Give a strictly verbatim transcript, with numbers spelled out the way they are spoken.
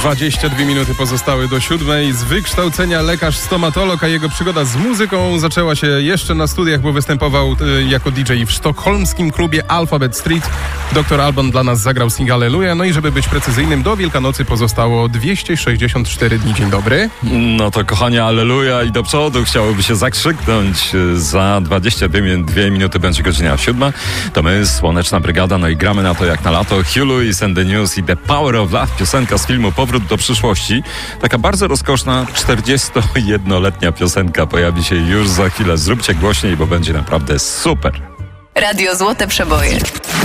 dwadzieścia dwie minuty pozostały do siódmej. Z wykształcenia lekarz stomatolog, a jego przygoda z muzyką zaczęła się jeszcze na studiach, bo występował y, jako D J w sztokholmskim klubie Alphabet Street. doktor Alban dla nas zagrał Sing Alleluja. No i żeby być precyzyjnym, do Wielkanocy pozostało dwieście sześćdziesiąt cztery dni. Dzień dobry. No to kochanie, Alleluja i do przodu. Chciałoby się zakrzyknąć. Za dwadzieścia dwie minuty będzie godzina siódma. To my, Słoneczna Brygada, no i gramy na to jak na lato. Hugh Lewis and the News i The Power of Love, piosenka z filmu Powrót do przyszłości. Taka bardzo rozkoszna, czterdziestojednoletnia piosenka pojawi się już za chwilę. Zróbcie głośniej, bo będzie naprawdę super. Radio Złote Przeboje.